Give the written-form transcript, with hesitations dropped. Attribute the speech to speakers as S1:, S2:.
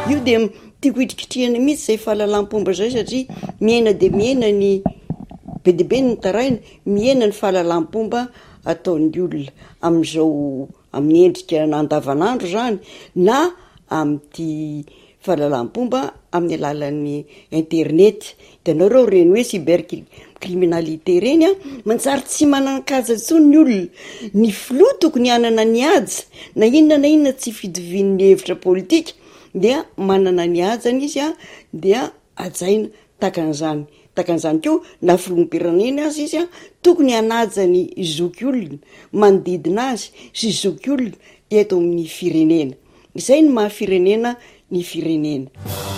S1: io de tiako hitrikitrihana mihitsy zay fahalalam-pomba zay satria miaina de miaina ny be de be ny taraina, miaina ny fahalalam-pomba ataon'ny olona amin'izao amin'ny endrika andavanandro zany na amin'ity fahalalam-pomba amin'ny alalan'ny internet. De nareo reny hoe cybercriminalité reny a manjary tsy manan-kaja intsony ny olona, ny filoha tokony hanana ny haja na inona tsy fidivin'ny hevitra politika dia manana ny hajany izy a dia ajaina takan'izany keo na filoham-pirenena azy izy a tokony hanaja ny zoky olona manodidina azy sy zoky olona eto amin'ny firenena. Izay ny maha firenena ny firenena.